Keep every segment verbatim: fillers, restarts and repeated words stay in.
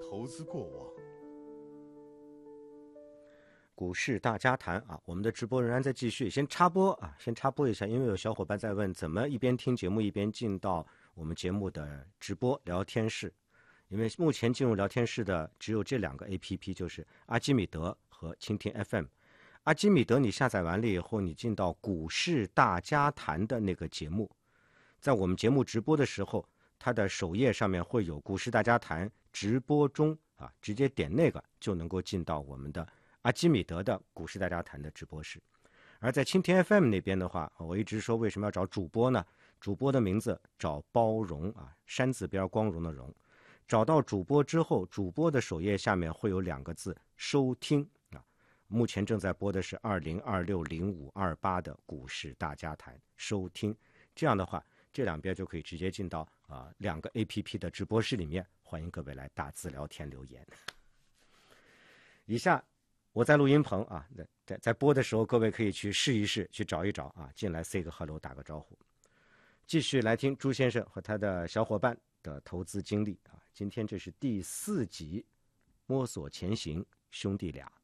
投资过往。 股市大家谈啊，我们的直播仍然在继续。先插播啊，先插播一下，因为有小伙伴在问怎么一边听节目一边进到我们节目的直播聊天室。因为目前进入聊天室的只有这两个 A P P， 就是阿基米德和蜻蜓 F M。阿基米德你下载完了以后，你进到股市大家谈的那个节目，在我们节目直播的时候，它的首页上面会有股市大家谈直播中啊，直接点那个就能够进到我们的阿基米德的股市大家谈的直播室。而在蜻蜓 F M 那边的话，我一直说为什么要找主播呢？主播的名字找包容啊，山字边光荣的荣。找到主播之后，主播的首页下面会有两个字收听啊。目前正在播的是二零二六零五二八的股市大家谈收听。这样的话，这两边就可以直接进到啊、呃、两个 A P P 的直播室里面，欢迎各位来打字聊天留言。以下我在录音棚啊，在在播的时候，各位可以去试一试，去找一找啊，进来 say 个 hello， 打个招呼。继续来听朱先生和他的小伙伴的投资经历啊，今天这是第四集，摸索前行，兄弟俩。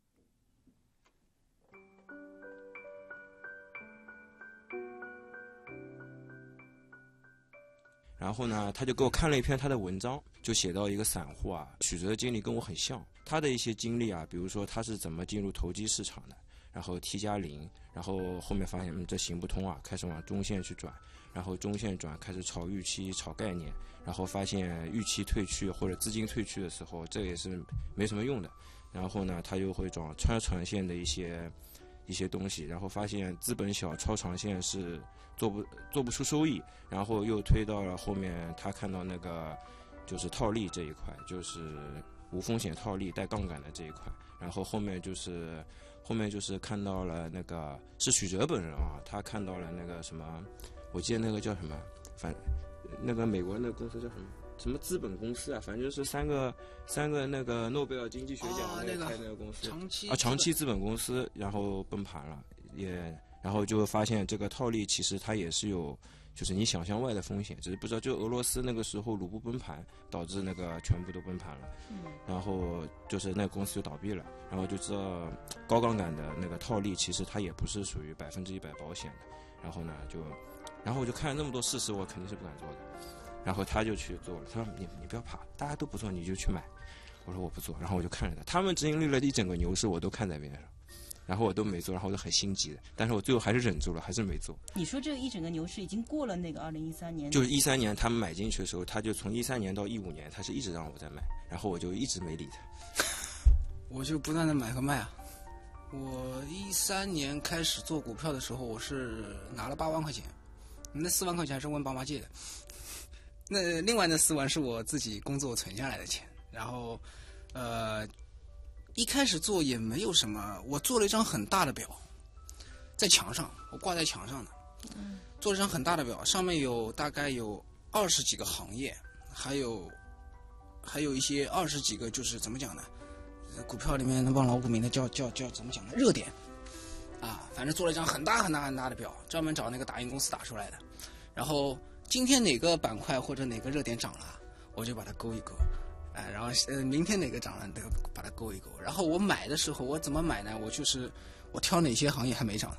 然后呢，他就给我看了一篇他的文章，就写到一个散户啊，曲折的经历跟我很像。他的一些经历啊，比如说他是怎么进入投机市场的，然后 T 加零，然后后面发现嗯这行不通啊，开始往中线去转，然后中线转开始炒预期、炒概念，然后发现预期退去或者资金退去的时候，这也是没什么用的。然后呢，他又会转超长线的一些一些东西，然后发现资本小，超长线是做不做不出收益，然后又推到了后面，他看到那个就是套利这一块，就是无风险套利带杠杆的这一块，然后后面就是后面就是看到了那个是许哲本人啊，他看到了那个什么，我记得那个叫什么，反那个美国那个公司叫什么？什么资本公司啊，反正就是三个三个那个诺贝尔经济学奖那个开那个公司， 长期啊长期资本公司，然后崩盘了，也然后就发现这个套利其实它也是有，就是你想象外的风险，只是不知道就俄罗斯那个时候卢布崩盘导致那个全部都崩盘了， 嗯， 然后就是那个公司就倒闭了，然后就知道高杠杆的那个套利其实它也不是属于百分之一百保险的，然后呢就，然后我就看了那么多事实，我肯定是不敢做的。然后他就去做了，他说你你不要怕，大家都不做你就去买。我说我不做，然后我就看着他，他们经历了一整个牛市，我都看在边上，然后我都没做，然后我就很心急的，但是我最后还是忍住了，还是没做。 你说这一整个牛市已经过了那个二零一三年， 就是一三年他们买进去的时候，他就从一三年到一五年，他是一直让我在买，然后我就一直没理他。 我就不断的买和卖啊。我一三年开始做股票的时候，我是拿了八万块钱，那四万块钱还是问爸妈借的。那另外那四万是我自己工作存下来的钱，然后，呃，一开始做也没有什么，我做了一张很大的表，在墙上，我挂在墙上的， 嗯， 做了一张很大的表，上面有大概有二十几个行业，还有还有一些二十几个就是怎么讲呢？股票里面那帮老股民的叫叫叫怎么讲呢？热点，啊，反正做了一张很大很大很大的表，专门找那个打印公司打出来的，然后。今天哪个板块或者哪个热点涨了，我就把它勾一勾，哎，然后呃，明天哪个涨了，都把它勾一勾。然后我买的时候，我怎么买呢？我就是我挑哪些行业还没涨的。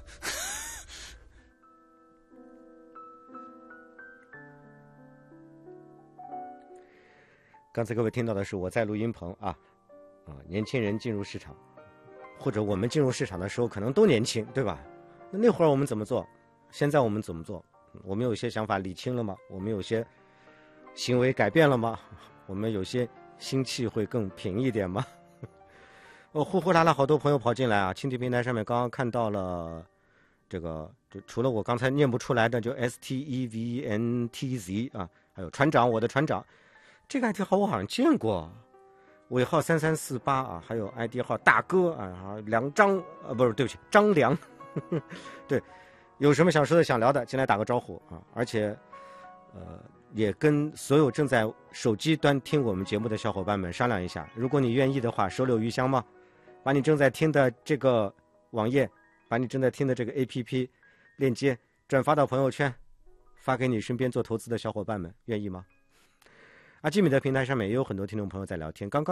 刚才各位听到的是我在录音棚啊，啊，年轻人进入市场，或者我们进入市场的时候可能都年轻，对吧？那那会儿我们怎么做？现在我们怎么做？我们有些想法理清了吗？我们有些行为改变了吗？我们有些心气会更平一点吗？哦，呼呼啦啦，好多朋友跑进来啊！蜻蜓平台上面刚刚看到了这个，就除了我刚才念不出来的，就 S T E V N T Z 啊，还有船长，我的船长，这个 I D 号我好像见过，尾号三三四八啊，还有 I D 号大哥啊，梁张啊，不是，对不起，张良，对。有什么想说的想聊的进来打个招呼啊，而且呃也跟所有正在手机端听我们节目的小伙伴们商量一下，如果你愿意的话，手柳余香吗？把你正在听的这个网页，把你正在听的这个 A P P 链接转发到朋友圈，发给你身边做投资的小伙伴们，愿意吗？阿基米德平台上面也有很多听众朋友在聊天，刚刚